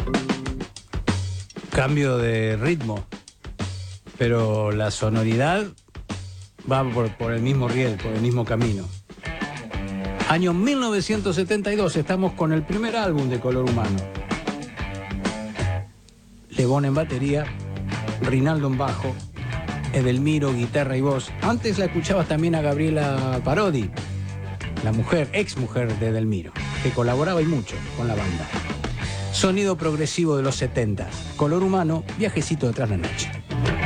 Cambio de ritmo, pero la sonoridad va por el mismo riel, por el mismo camino. Año 1972, estamos con el primer álbum de Color Humano. Le Bon en batería, Rinaldo en bajo, Edelmiro, guitarra y voz. Antes la escuchabas también a Gabriela Parodi, la mujer, ex mujer de Edelmiro, que colaboraba y mucho con la banda. Sonido progresivo de los 70. Color Humano, viajecito detrás de la noche.